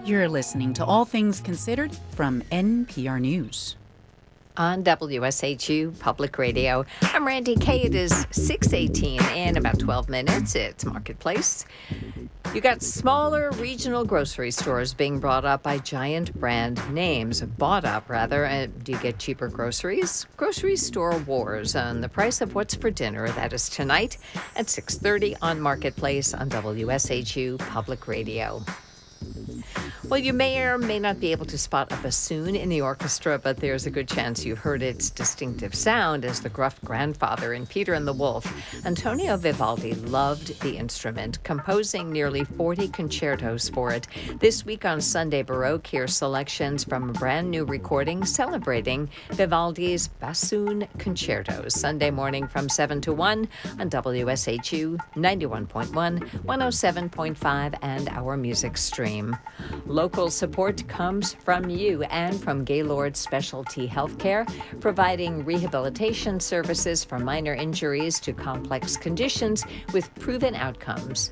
You're listening to All Things Considered from NPR News. On WSHU Public Radio, I'm Randy Kay. It is 6:18 in about 12 minutes. It's Marketplace. You got smaller regional grocery stores being bought up by giant brand names. Bought up, rather. Do you get cheaper groceries? Grocery store wars on the price of what's for dinner. That is tonight at 6:30 on Marketplace on WSHU Public Radio. Well, you may or may not be able to spot a bassoon in the orchestra, but there's a good chance you've heard its distinctive sound as the gruff grandfather in Peter and the Wolf. Antonio Vivaldi loved the instrument, composing nearly 40 concertos for it. This week on Sunday Baroque, here's selections from a brand new recording celebrating Vivaldi's bassoon concertos. Sunday morning from 7 to 1 on WSHU 91.1, 107.5, and our music stream. Local support comes from you and from Gaylord Specialty Healthcare, providing rehabilitation services for minor injuries to complex conditions with proven outcomes.